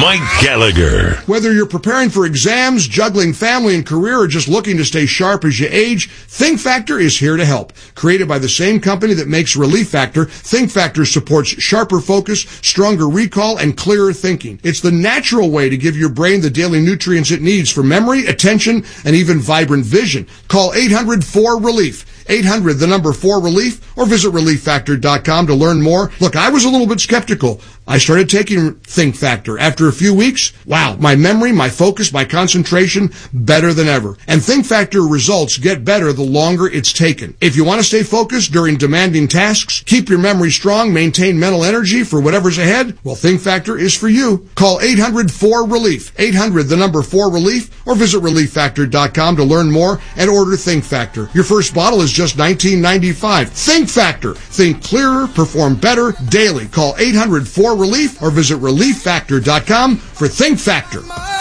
Mike Gallagher. Whether you're preparing for exams, juggling family and career, or just looking to stay sharp as you age, Think Factor is here to help. Created by the same company that makes Relief Factor, Think Factor supports sharper focus, stronger recall, and clearer thinking. It's the natural way to give your brain the daily nutrients it needs for memory, attention, and even vibrant vision. Call 800-4RELIEF. 800, the number 4RELIEF, or visit ReliefFactor.com to learn more. Look, I was a little bit skeptical. I started taking Think Factor. After a few weeks, wow, my memory, my focus, my concentration, better than ever. And Think Factor results get better the longer it's taken. If you want to stay focused during demanding tasks, keep your memory strong, maintain mental energy for whatever's ahead, well, Think Factor is for you. Call 800-4RELIEF. 800, the number 4RELIEF, or visit ReliefFactor.com to learn more and order Think Factor. Your first bottle is just $19.95. Think Factor. Think clearer, perform better daily. Call 800-4RELIEF or visit ReliefFactor.com for Think Factor.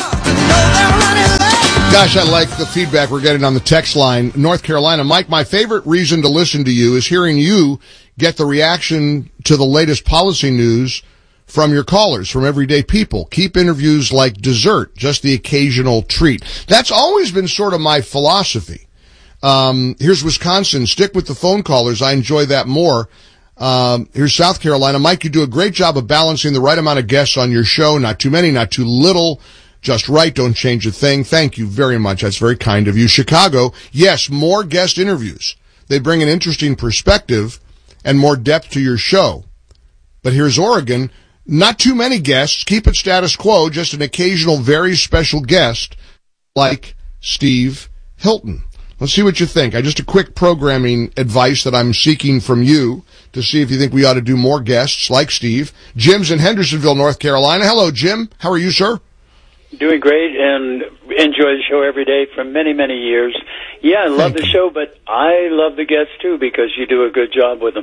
Gosh, I like the feedback we're getting on the text line. North Carolina. Mike, my favorite reason to listen to you is hearing you get the reaction to the latest policy news from your callers, from everyday people. Keep interviews like dessert, just the occasional treat. That's always been sort of my philosophy. Here's Wisconsin. Stick with the phone callers. I enjoy that more. Here's South Carolina. Mike, you do a great job of balancing the right amount of guests on your show. Not too many, not too little. Just right. Don't change a thing. Thank you very much. That's very kind of you. Chicago. Yes, more guest interviews. They bring an interesting perspective and more depth to your show. But here's Oregon. Not too many guests. Keep it status quo. Just an occasional very special guest like Steve Hilton. Let's see what you think. Just a quick programming advice that I'm seeking from you to see if you think we ought to do more guests like Steve. Jim's in Hendersonville, North Carolina. Hello, Jim. How are you, sir? Doing great and enjoy the show every day for many, many years. Yeah, I love the show, but I love the guests too because you do a good job with them.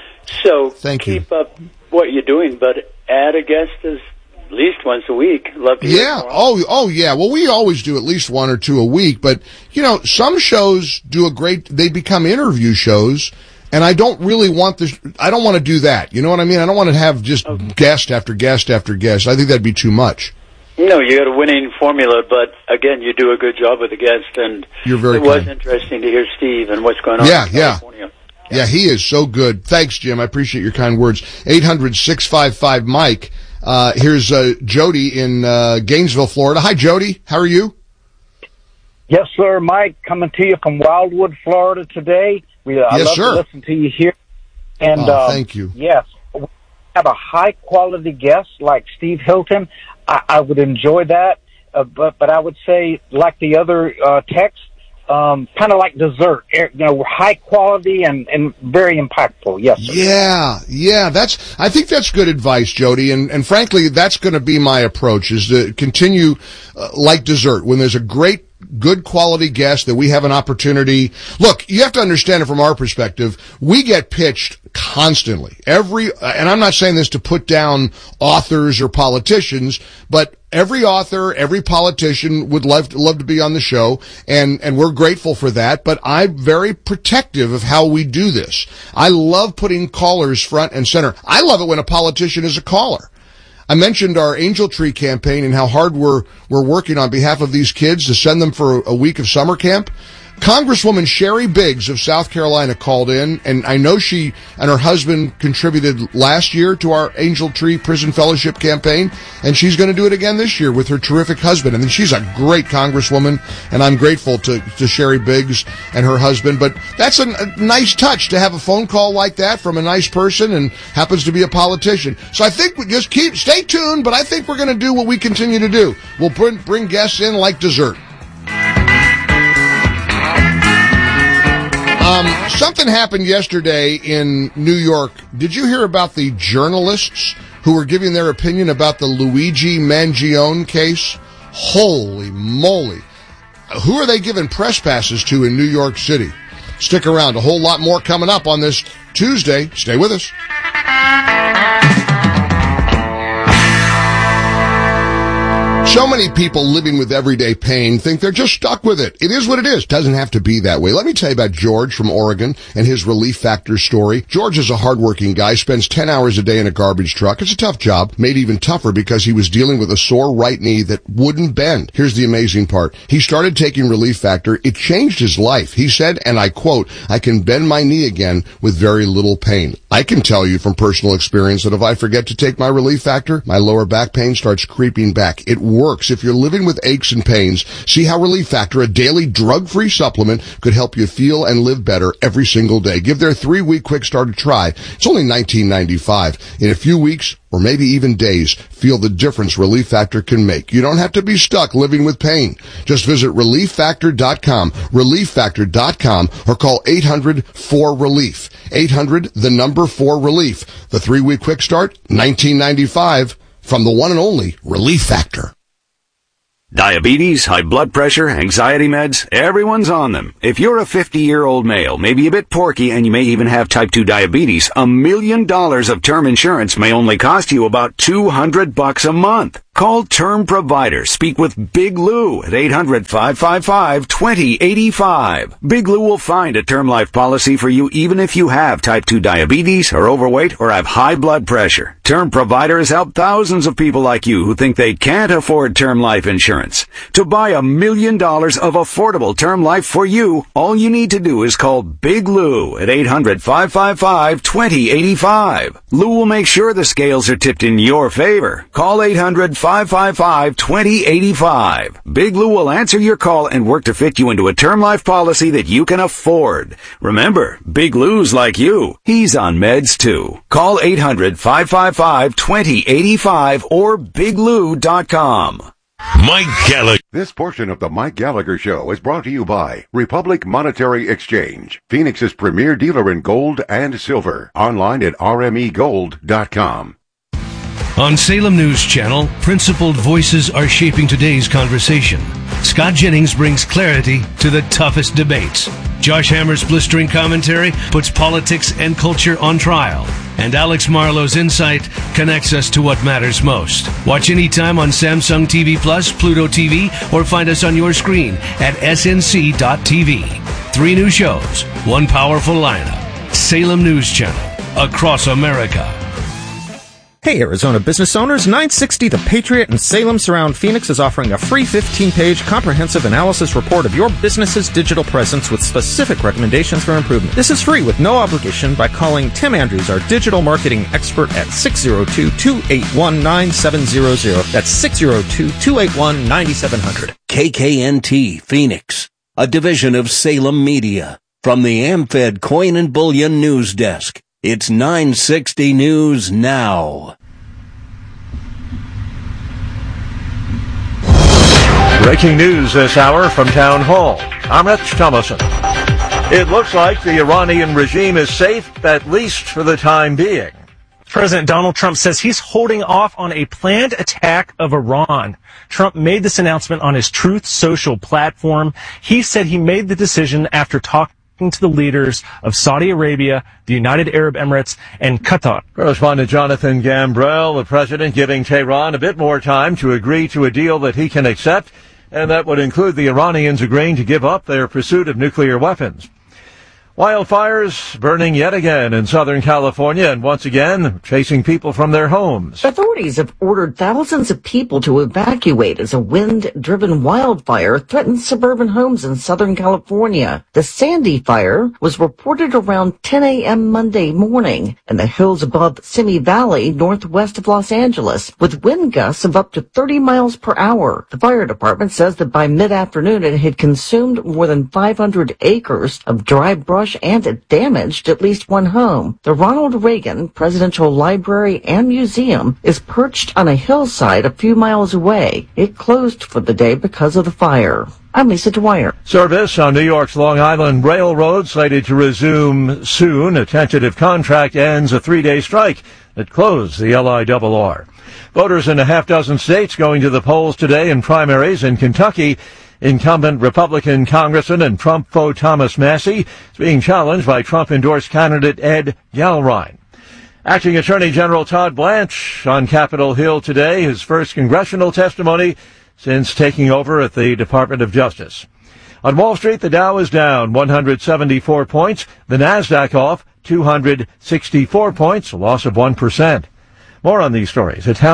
So keep up what you're doing, but add a guest at least once a week. Love to hear more. Oh, yeah. Well, we always do at least one or two a week, but, you know, some shows they become interview shows, and I don't really want I don't want to do that. You know what I mean? I don't want to have just guest after guest after guest. I think that'd be too much. No, you got a winning formula, but again, you do a good job with the guest, and you're very it was interesting to hear Steve and what's going on in California. Yeah, he is so good. Thanks, Jim. I appreciate your kind words. 800-655-Mike. Here's Jody in Gainesville, Florida. Hi, Jody. How are you? Yes, sir. Mike, coming to you from Wildwood, Florida today. I love to listen to you here. And thank you. Yes, we have a high-quality guest like Steve Hilton. I would enjoy that, but I would say, like the other text, kind of like dessert, high quality and very impactful. Yes, sir. Yeah. I think that's good advice, Jody. And frankly, that's going to be my approach, is to continue like dessert. When there's a good quality guest that we have an opportunity. Look, you have to understand it from our perspective. We get pitched constantly. And I'm not saying this to put down authors or politicians, but every author, every politician would love to be on the show, and we're grateful for that, but I'm very protective of how we do this. I love putting callers front and center. I love it when a politician is a caller. I mentioned our Angel Tree campaign and how hard we're working on behalf of these kids to send them for a week of summer camp. Congresswoman Sherry Biggs of South Carolina called in, and I know she and her husband contributed last year to our Angel Tree Prison Fellowship campaign, and she's going to do it again this year with her terrific husband. And she's a great congresswoman, and I'm grateful to Sherry Biggs and her husband. But that's a nice touch to have a phone call like that from a nice person and happens to be a politician. So I think we just stay tuned, but I think we're going to do what we continue to do. We'll bring guests in like dessert. Something happened yesterday in New York. Did you hear about the journalists who were giving their opinion about the Luigi Mangione case? Holy moly. Who are they giving press passes to in New York City? Stick around. A whole lot more coming up on this Tuesday. Stay with us. So many people living with everyday pain think they're just stuck with it. It is what it is. Doesn't have to be that way. Let me tell you about George from Oregon and his Relief Factor story. George is a hardworking guy, spends 10 hours a day in a garbage truck. It's a tough job, made even tougher because he was dealing with a sore right knee that wouldn't bend. Here's the amazing part. He started taking Relief Factor. It changed his life. He said, and I quote, "I can bend my knee again with very little pain." I can tell you from personal experience that if I forget to take my Relief Factor, my lower back pain starts creeping back. It works. If you're living with aches and pains, see how Relief Factor, a daily drug-free supplement, could help you feel and live better every single day. Give their 3-week quick start a try. It's only $19.95. In a few weeks, or maybe even days, feel the difference Relief Factor can make. You don't have to be stuck living with pain. Just visit ReliefFactor.com, ReliefFactor.com, or call 800-4RELIEF. 800-4RELIEF. The 3-week quick start, $19.95, from the one and only Relief Factor. Diabetes, high blood pressure, anxiety meds, everyone's on them. If you're a 50-year-old male, maybe a bit porky, and you may even have type 2 diabetes, $1 million of term insurance may only cost you about $200 a month. Call Term Provider. Speak with Big Lou at 800-555-2085. Big Lou will find a term life policy for you even if you have type 2 diabetes, are overweight, or have high blood pressure. Term Provider has helped thousands of people like you who think they can't afford term life insurance. To buy $1 million of affordable term life for you, all you need to do is call Big Lou at 800-555-2085. Lou will make sure the scales are tipped in your favor. Call 800-555-2085. Big Lou will answer your call and work to fit you into a term life policy that you can afford. Remember, Big Lou's like you. He's on meds too. Call 800-555-2085 or biglou.com. Mike Gallagher. This portion of the Mike Gallagher Show is brought to you by Republic Monetary Exchange, Phoenix's premier dealer in gold and silver. Online at rmegold.com. On Salem News Channel, principled voices are shaping today's conversation. Scott Jennings brings clarity to the toughest debates. Josh Hammer's blistering commentary puts politics and culture on trial. And Alex Marlowe's insight connects us to what matters most. Watch anytime on Samsung TV Plus, Pluto TV, or find us on your screen at snc.tv. 3 new shows, 1 powerful lineup. Salem News Channel, across America. Hey, Arizona business owners, 960 The Patriot in Salem Surround Phoenix is offering a free 15-page comprehensive analysis report of your business's digital presence with specific recommendations for improvement. This is free with no obligation by calling Tim Andrews, our digital marketing expert, at 602-281-9700. That's 602-281-9700. KKNT Phoenix, a division of Salem Media. From the AmFed Coin and Bullion News Desk, it's 960 News Now. Breaking news this hour from Town Hall. I'm Rich Thomason. It looks like the Iranian regime is safe, at least for the time being. President Donald Trump says he's holding off on a planned attack of Iran. Trump made this announcement on his Truth Social platform. He said he made the decision after talking to the leaders of Saudi Arabia, the United Arab Emirates, and Qatar. Correspondent Jonathan Gambrell, the president giving Tehran a bit more time to agree to a deal that he can accept, and that would include the Iranians agreeing to give up their pursuit of nuclear weapons. Wildfires burning yet again in Southern California and once again chasing people from their homes. Authorities have ordered thousands of people to evacuate as a wind-driven wildfire threatens suburban homes in Southern California. The Sandy Fire was reported around 10 a.m. Monday morning in the hills above Simi Valley, northwest of Los Angeles, with wind gusts of up to 30 miles per hour. The fire department says that by mid-afternoon it had consumed more than 500 acres of dry brush and it damaged at least one home. The Ronald Reagan Presidential Library and Museum is perched on a hillside a few miles away. It closed for the day because of the fire. I'm Lisa Dwyer. Service on New York's Long Island Railroad slated to resume soon. A tentative contract ends a 3-day strike that closed the LIRR. Voters in a half-dozen states going to the polls today in primaries. In Kentucky, incumbent Republican Congressman and Trump foe Thomas Massie is being challenged by Trump-endorsed candidate Ed Galrine. Acting Attorney General Todd Blanche on Capitol Hill today, his first congressional testimony since taking over at the Department of Justice. On Wall Street, the Dow is down 174 points. The Nasdaq off 264 points, a loss of 1%. More on these stories at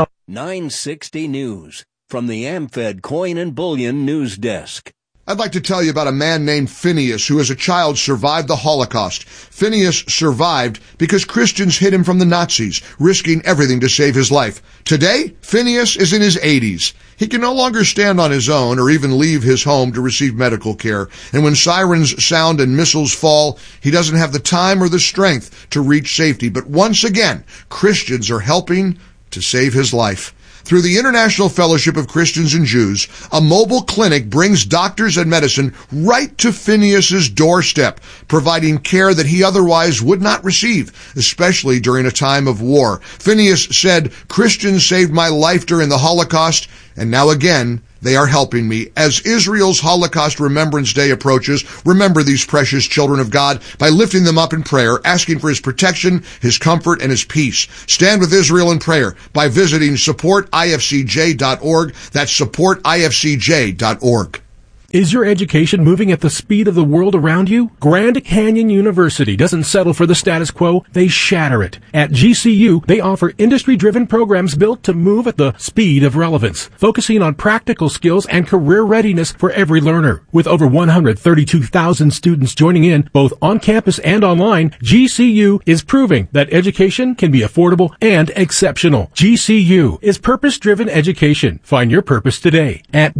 960 News from the AmFed Coin and Bullion News Desk. I'd like to tell you about a man named Phineas who as a child survived the Holocaust. Phineas survived because Christians hid him from the Nazis, risking everything to save his life. Today, Phineas is in his 80s. He can no longer stand on his own or even leave his home to receive medical care. And when sirens sound and missiles fall, he doesn't have the time or the strength to reach safety. But once again, Christians are helping to save his life. Through the International Fellowship of Christians and Jews, a mobile clinic brings doctors and medicine right to Phineas's doorstep, providing care that he otherwise would not receive, especially during a time of war. Phineas said, "Christians saved my life during the Holocaust, and now again, they are helping me." As Israel's Holocaust Remembrance Day approaches, remember these precious children of God by lifting them up in prayer, asking for his protection, his comfort, and his peace. Stand with Israel in prayer by visiting supportifcj.org. That's supportifcj.org. Is your education moving at the speed of the world around you? Grand Canyon University doesn't settle for the status quo, they shatter it. At GCU, they offer industry-driven programs built to move at the speed of relevance, focusing on practical skills and career readiness for every learner. With over 132,000 students joining in, both on campus and online, GCU is proving that education can be affordable and exceptional. GCU is purpose-driven education. Find your purpose today at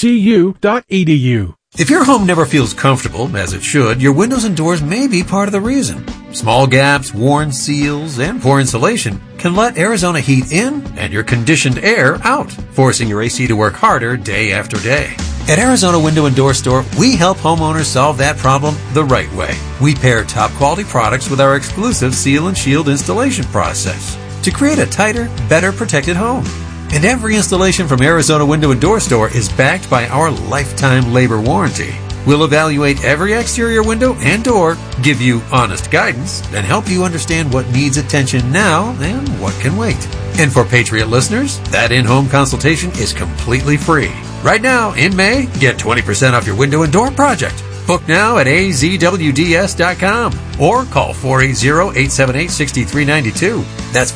gcu.edu. If your home never feels comfortable, as it should, your windows and doors may be part of the reason. Small gaps, worn seals, and poor insulation can let Arizona heat in and your conditioned air out, forcing your AC to work harder day after day. At Arizona Window and Door Store, we help homeowners solve that problem the right way. We pair top quality products with our exclusive Seal and Shield installation process to create a tighter, better protected home. And every installation from Arizona Window and Door Store is backed by our lifetime labor warranty. We'll evaluate every exterior window and door, give you honest guidance, and help you understand what needs attention now and what can wait. And for Patriot listeners, that in-home consultation is completely free. Right now, in May, get 20% off your window and door project. Book now at azwds.com or call 480-878-6392. That's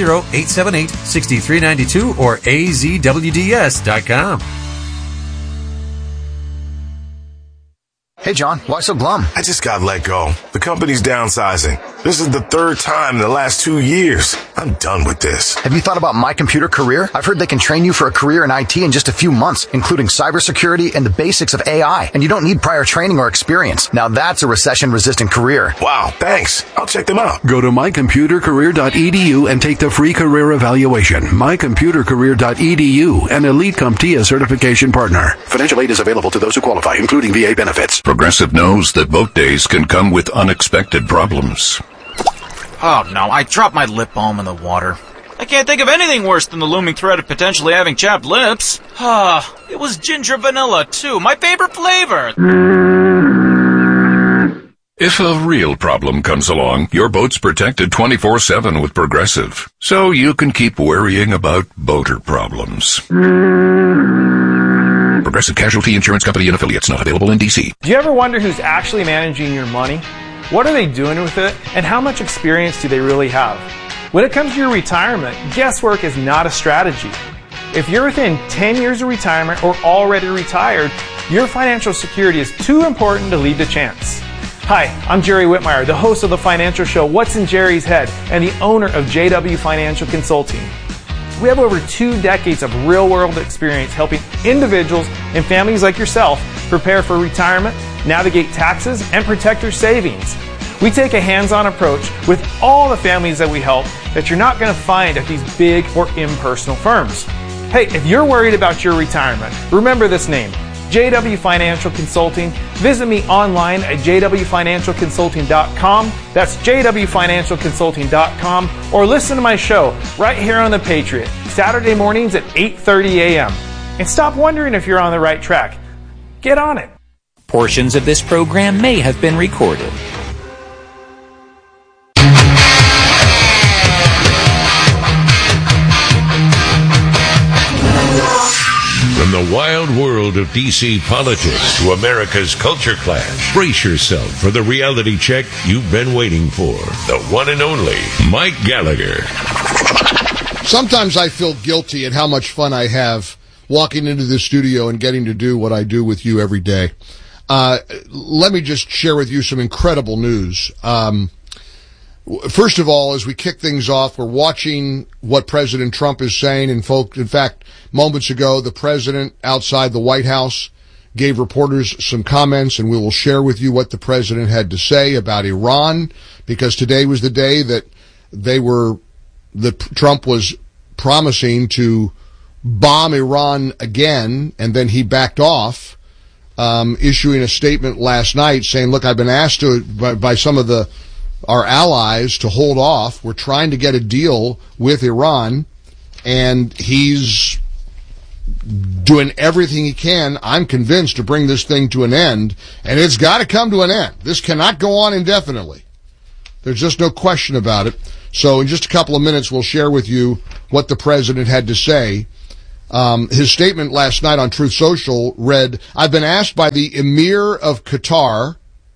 480-878-6392 or azwds.com. Hey, John, why so glum? I just got let go. The company's downsizing. This is the third time in the last 2 years. I'm done with this. Have you thought about My Computer Career? I've heard they can train you for a career in IT in just a few months, including cybersecurity and the basics of AI. And you don't need prior training or experience. Now that's a recession-resistant career. Wow, thanks. I'll check them out. Go to mycomputercareer.edu and take the free career evaluation. Mycomputercareer.edu, an Elite CompTIA certification partner. Financial aid is available to those who qualify, including VA benefits. Progressive knows that boat days can come with unexpected problems. Oh no, I dropped my lip balm in the water. I can't think of anything worse than the looming threat of potentially having chapped lips. It was ginger vanilla too, my favorite flavor. If a real problem comes along, your boat's protected 24/7 with Progressive, so you can keep worrying about boater problems. Progressive Casualty Insurance Company and affiliates, not available in D.C. Do you ever wonder who's actually managing your money? What are they doing with it? And how much experience do they really have? When it comes to your retirement, guesswork is not a strategy. If you're within 10 years of retirement or already retired, your financial security is too important to leave to chance. Hi, I'm Jerry Whitmire, the host of the financial show What's in Jerry's Head and the owner of JW Financial Consulting. We have over 2 decades of real-world experience helping individuals and families like yourself prepare for retirement, navigate taxes, and protect their savings. We take a hands-on approach with all the families that we help that you're not going to find at these big or impersonal firms. Hey, if you're worried about your retirement, remember this name, JW Financial Consulting. Visit me online at jwfinancialconsulting.com. That's jwfinancialconsulting.com. Or listen to my show right here on The Patriot, Saturday mornings at 8:30 a.m. And stop wondering if you're on the right track. Get on it. Portions of this program may have been recorded. the wild world of D.C. politics to America's culture clash, brace yourself for the reality check you've been waiting for. The one and only Mike Gallagher. Sometimes I feel guilty at how much fun I have walking into the studio and getting to do what I do with you every day. Let me just share with you some incredible news. First of all, as we kick things off, we're watching what President Trump is saying. And in fact, moments ago, the president outside the White House gave reporters some comments, and we will share with you what the president had to say about Iran, because today was the day that Trump was promising to bomb Iran again, and then he backed off, issuing a statement last night saying, look, I've been asked by some of our allies to hold off. We're trying to get a deal with Iran, and he's doing everything he can, I'm convinced, to bring this thing to an end, and it's got to come to an end. This cannot go on indefinitely. There's just no question about it. So in just a couple of minutes, we'll share with you what the president had to say. His statement last night on Truth Social read, I've been asked by the Emir of Qatar,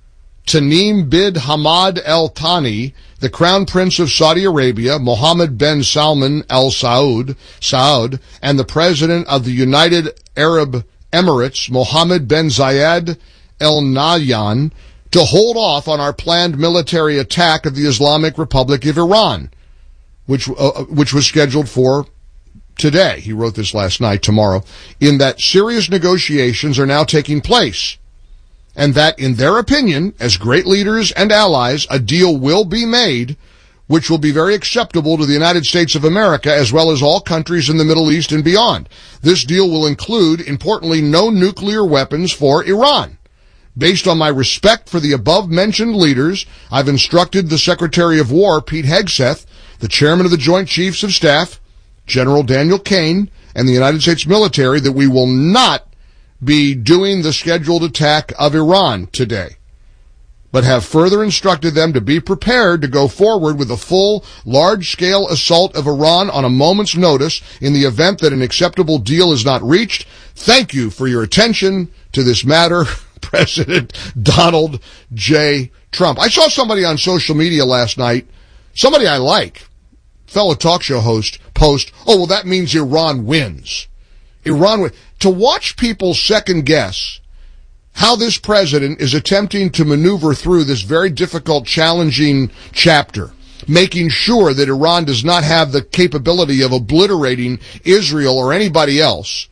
Tamim bin Hamad Al Thani, the Crown Prince of Saudi Arabia, Mohammed bin Salman Al Saud, and the President of the United Arab Emirates, Mohammed bin Zayed Al Nahyan, to hold off on our planned military attack of the Islamic Republic of Iran, which was scheduled for today. He wrote this last night, tomorrow, in that serious negotiations are now taking place, and that, in their opinion, as great leaders and allies, a deal will be made which will be very acceptable to the United States of America as well as all countries in the Middle East and beyond. This deal will include, importantly, no nuclear weapons for Iran. Based on my respect for the above-mentioned leaders, I've instructed the Secretary of War, Pete Hegseth, the Chairman of the Joint Chiefs of Staff, General Daniel Kane, and the United States military that we will not be doing the scheduled attack of Iran today, but have further instructed them to be prepared to go forward with a full, large-scale assault of Iran on a moment's notice in the event that an acceptable deal is not reached. Thank you for your attention to this matter, President Donald J. Trump. I saw somebody on social media last night, somebody I like, fellow talk show host, post, oh, well, that means Iran wins. Iran wins. To watch people second guess how this president is attempting to maneuver through this very difficult, challenging chapter, making sure that Iran does not have the capability of obliterating Israel or anybody else,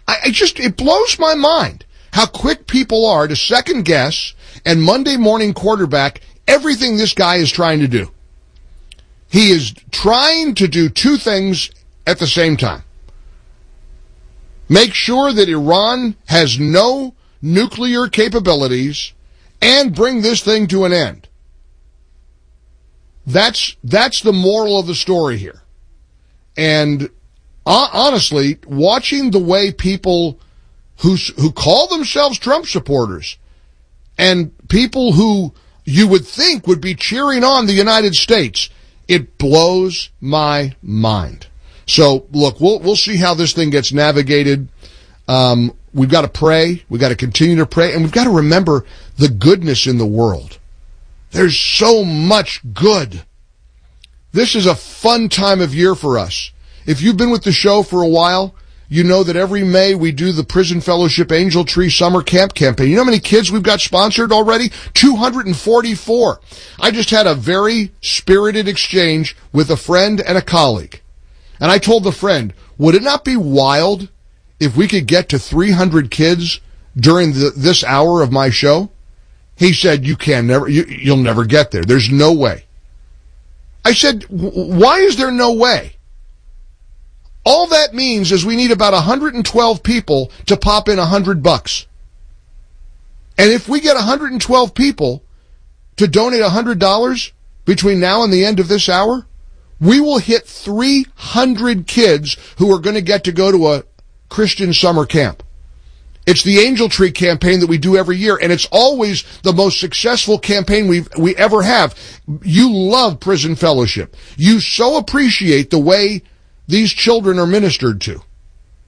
it blows my mind how quick people are to second guess and Monday morning quarterback everything this guy is trying to do. He is trying to do two things at the same time. Make sure that Iran has no nuclear capabilities and bring this thing to an end. That's the moral of the story here. And honestly, watching the way people who call themselves Trump supporters and people who you would think would be cheering on the United States, it blows my mind. So, look, we'll see how this thing gets navigated. We've got to pray. We've got to continue to pray. And we've got to remember the goodness in the world. There's so much good. This is a fun time of year for us. If you've been with the show for a while, you know that every May we do the Prison Fellowship Angel Tree Summer Camp campaign. You know how many kids we've got sponsored already? 244. I just had a very spirited exchange with a friend and a colleague. And I told the friend, would it not be wild if we could get to 300 kids during this hour of my show? He said, you'll never get there. There's no way. I said, why is there no way? All that means is we need about 112 people to pop in $100. And if we get 112 people to donate $100 between now and the end of this hour, we will hit 300 kids who are going to get to go to a Christian summer camp. It's the Angel Tree campaign that we do every year, and it's always the most successful campaign we ever have. You love Prison Fellowship. You so appreciate the way these children are ministered to.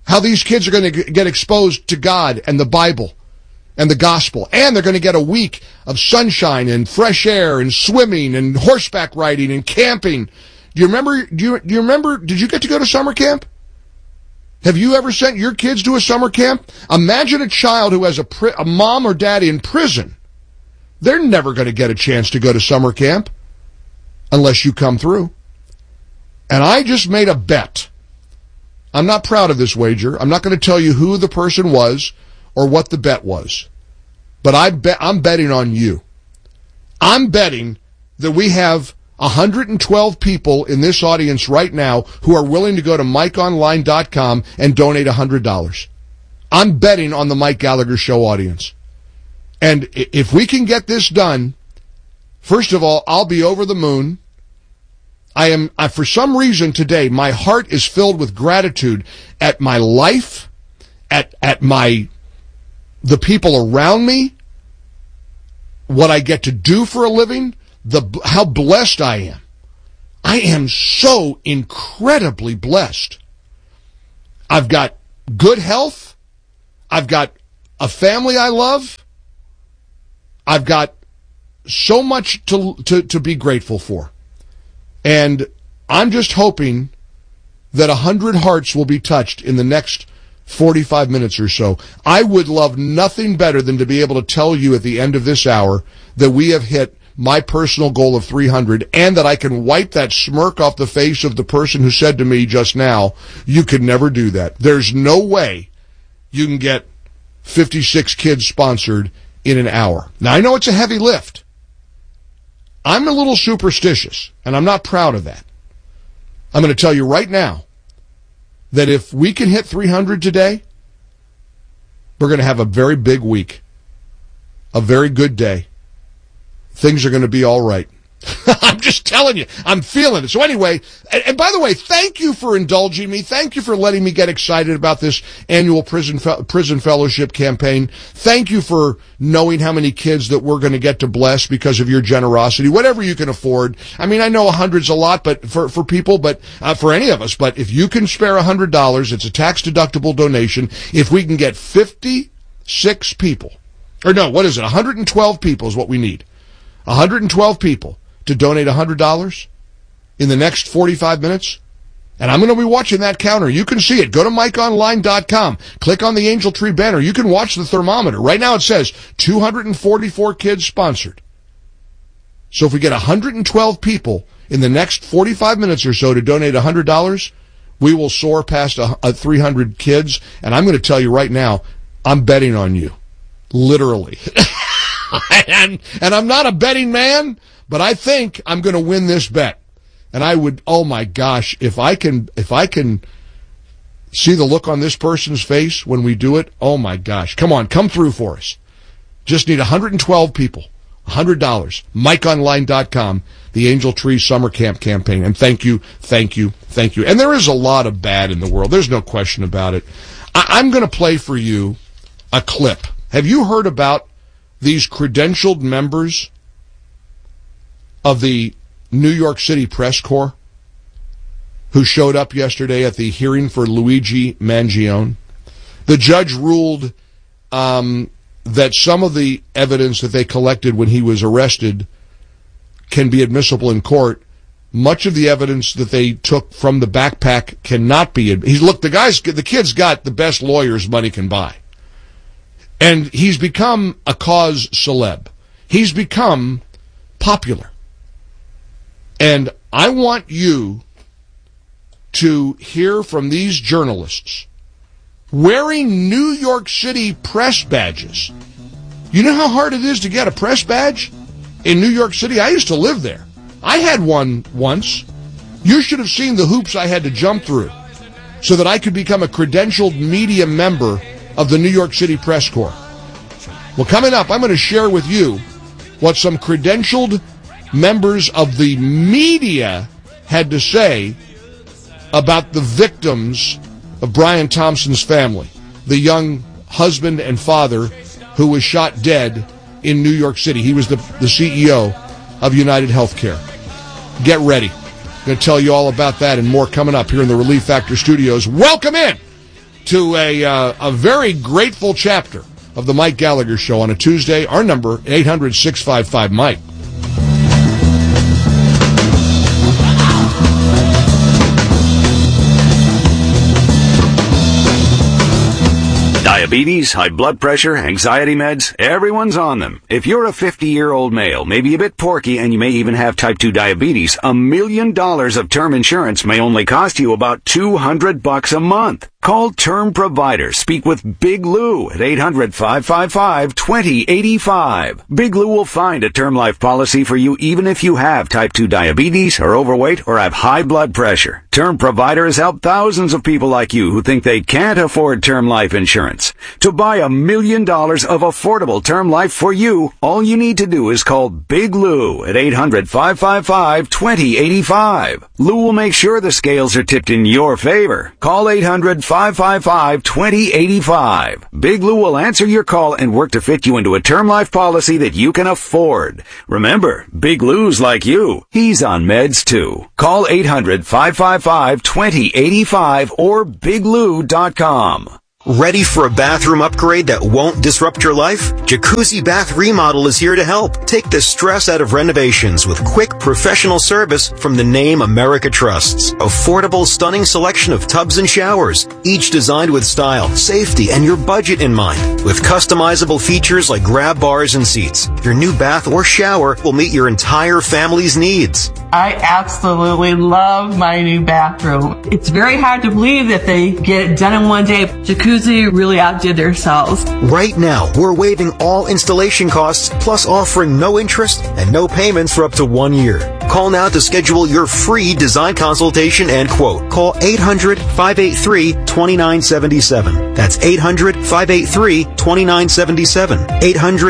how these kids are going to get exposed to God and the Bible and the gospel. And they're going to get a week of sunshine and fresh air and swimming and horseback riding and camping. Do you remember, did you get to go to summer camp? Have you ever sent your kids to a summer camp? Imagine a child who has a mom or dad in prison. They're never going to get a chance to go to summer camp unless you come through. And I just made a bet. I'm not proud of this wager. I'm not going to tell you who the person was or what the bet was. But I'm betting on you. I'm betting that we have 112 people in this audience right now who are willing to go to MikeOnline.com and donate $100. I'm betting on the Mike Gallagher Show audience. And if we can get this done, first of all, I'll be over the moon. I for some reason today, my heart is filled with gratitude at my life, at the people around me, what I get to do for a living, how blessed I am. I am so incredibly blessed. I've got good health. I've got a family I love. I've got so much to be grateful for. And I'm just hoping that 100 hearts will be touched in the next 45 minutes or so. I would love nothing better than to be able to tell you at the end of this hour that we have hit my personal goal of 300 and that I can wipe that smirk off the face of the person who said to me just now, you could never do that. There's no way you can get 56 kids sponsored in an hour. Now, I know it's a heavy lift. I'm a little superstitious, and I'm not proud of that. I'm going to tell you right now that if we can hit 300 today, we're going to have a very big week, a very good day. Things are going to be all right. I'm just telling you, I'm feeling it. So anyway, and by the way, thank you for indulging me. Thank you for letting me get excited about this annual prison fellowship campaign. Thank you for knowing how many kids that we're going to get to bless because of your generosity, whatever you can afford. I mean, I know 100's a lot, but for people, but for any of us, but if you can spare $100, it's a tax deductible donation. If we can get 56 people, or no, what is it? 112 people is what we need. 112 people to donate $100 in the next 45 minutes. And I'm going to be watching that counter. You can see it. Go to MikeOnline.com. Click on the Angel Tree banner. You can watch the thermometer. Right now it says 244 kids sponsored. So if we get 112 people in the next 45 minutes or so to donate $100, we will soar past 300 kids. And I'm going to tell you right now, I'm betting on you. Literally. And I'm not a betting man, but I think I'm going to win this bet. And I would, oh my gosh, if I can see the look on this person's face when we do it, oh my gosh. Come on, come through for us. Just need 112 people, $100, MikeOnline.com, the Angel Tree Summer Camp campaign. And thank you. And there is a lot of bad in the world. There's no question about it. I'm going to play for you a clip. Have you heard about these credentialed members of the New York City Press Corps who showed up yesterday at the hearing for Luigi Mangione? The judge ruled that some of the evidence that they collected when he was arrested can be admissible in court. Much of the evidence that they took from the backpack cannot be. Look, the kid's got the best lawyers money can buy. And he's become a cause celeb. He's become popular. And I want you to hear from these journalists wearing New York City press badges. You know how hard it is to get a press badge in New York City? I used to live there. I had one once. You should have seen the hoops I had to jump through so that I could become a credentialed media member of the New York City Press Corps. Well, coming up, I'm going to share with you what some credentialed members of the media had to say about the victims of Brian Thompson's family, the young husband and father who was shot dead in New York City. He was the CEO of United Healthcare. Get ready. I'm going to tell you all about that and more coming up here in the Relief Factor studios. Welcome in to a very grateful chapter of the Mike Gallagher Show on a Tuesday. Our number, 800-655-MIKE. Diabetes, high blood pressure, anxiety meds, everyone's on them. If you're a 50-year-old male, maybe a bit porky, and you may even have type 2 diabetes, $1 million of term insurance may only cost you about $200 a month. Call Term Provider. Speak with Big Lou at 800-555-2085. Big Lou will find a term life policy for you even if you have type 2 diabetes, are overweight, or have high blood pressure. Term Provider has helped thousands of people like you who think they can't afford term life insurance. To buy $1 million of affordable term life for you, all you need to do is call Big Lou at 800-555-2085. Lou will make sure the scales are tipped in your favor. Call 800-555-2085. Big Lou will answer your call and work to fit you into a term life policy that you can afford. Remember, Big Lou's like you. He's on meds too. Call 800-555-2085 or biglou.com. Ready for a bathroom upgrade that won't disrupt your life? Jacuzzi Bath Remodel is here to help. Take the stress out of renovations with quick, professional service from the name America trusts. Affordable, stunning selection of tubs and showers, each designed with style, safety, and your budget in mind. With customizable features like grab bars and seats, your new bath or shower will meet your entire family's needs. I absolutely love my new bathroom. It's very hard to believe that they get it done in one day. Jacuzzi really outdid themselves. Right now, we're waiving all installation costs, plus offering no interest and no payments for up to 1 year. Call now to schedule your free design consultation and quote. Call 800-583-2977. That's 800-583-2977.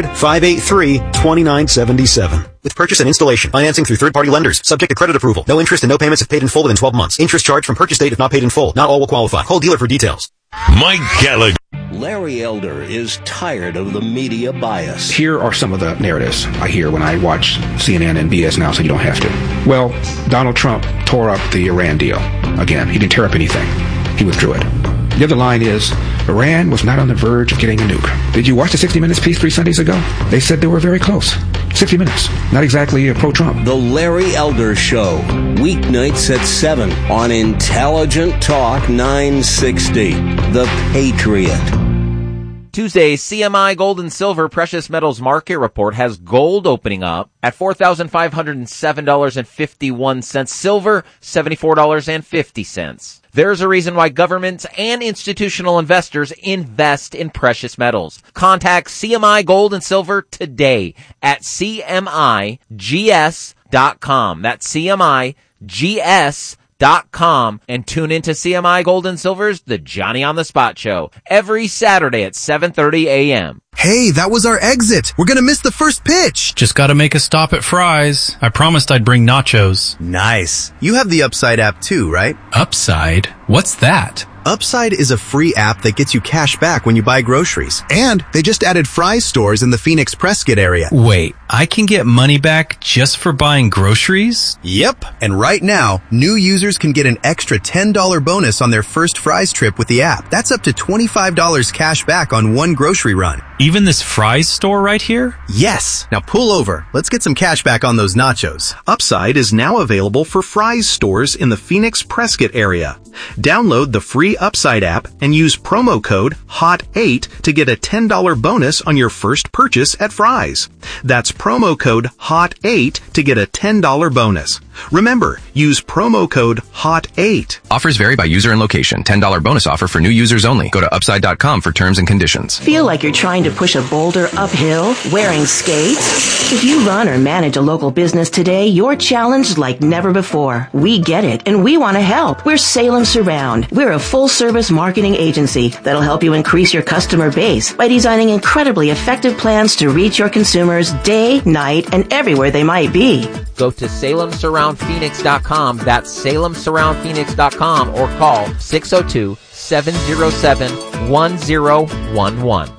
800-583-2977. With purchase and installation, financing through third-party lenders, subject to credit approval. No interest and no payments if paid in full within 12 months. Interest charged from purchase date if not paid in full. Not all will qualify. Call dealer for details. Mike Gallagher. Larry Elder is tired of the media bias. Here are some of the narratives I hear when I watch CNN and BS Now, so you don't have to. Well, Donald Trump tore up the Iran deal. Again, he didn't tear up anything. He withdrew it. The other line is, Iran was not on the verge of getting a nuke. Did you watch the 60 Minutes piece 3 Sundays ago? They said they were very close. 60 Minutes. Not exactly pro-Trump. The Larry Elder Show. Weeknights at 7 on Intelligent Talk 960. The Patriot. Tuesday's CMI Gold and Silver Precious Metals Market Report has gold opening up at $4,507.51, silver $74.50. There's a reason why governments and institutional investors invest in precious metals. Contact CMI Gold and Silver today at CMIGS.com. That's CMIGS.com, and tune into CMI Gold and Silver's The Johnny on the Spot Show every Saturday at 7:30 a.m. Hey, that was our exit. We're gonna miss the first pitch. Just gotta make a stop at Fry's. I promised I'd bring nachos. Nice. You have the Upside app too, right? Upside? What's that? Upside is a free app that gets you cash back when you buy groceries. And they just added Fry's stores in the Phoenix Prescott area. Wait, I can get money back just for buying groceries? Yep. And right now, new users can get an extra $10 bonus on their first Fry's trip with the app. That's up to $25 cash back on one grocery run. Even this Fry's store right here? Yes. Now pull over. Let's get some cash back on those nachos. Upside is now available for Fry's stores in the Phoenix Prescott area. Download the free Upside app and use promo code HOT8 to get a $10 bonus on your first purchase at Fry's. That's promo code HOT8 to get a $10 bonus. Remember, use promo code HOT8. Offers vary by user and location. $10 bonus offer for new users only. Go to upside.com for terms and conditions. Feel like you're trying to push a boulder uphill wearing skates? If you run or manage a local business today, you're challenged like never before. We get it, and we want to help. We're Salem Surround. We're a full-service marketing agency that'll help you increase your customer base by designing incredibly effective plans to reach your consumers day, night, and everywhere they might be. Go to SalemSurroundPhoenix.com. That's SalemSurroundPhoenix.com, or call 602-707-1011.